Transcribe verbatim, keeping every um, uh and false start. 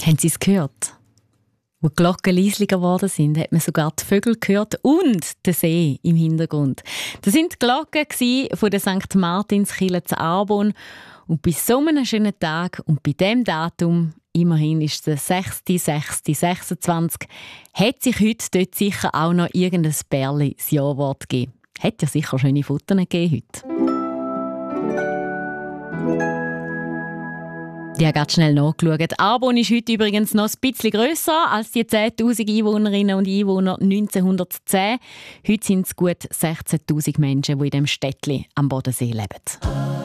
Haben Sie es gehört? Wo die Glocken leislicher geworden sind, hat man sogar die Vögel gehört und den See im Hintergrund. Das sind die Glocken von der Sankt Martinskirche zu Arbon. Und bei so einem schönen Tag und bei diesem Datum, immerhin ist es der sechster sechster sechsundzwanzig, hat sich heute dort sicher auch noch irgendein Bärli das Ja-Wort gegeben. Hat ja sicher schöne Fotos gegeben heute. Ich habe gerade schnell nachgeschaut. Arbon ist heute übrigens noch ein bisschen grösser als die zehntausend Einwohnerinnen und Einwohner neunzehnhundertzehn. Heute sind es gut sechzehntausend Menschen, die in diesem Städtchen am Bodensee leben.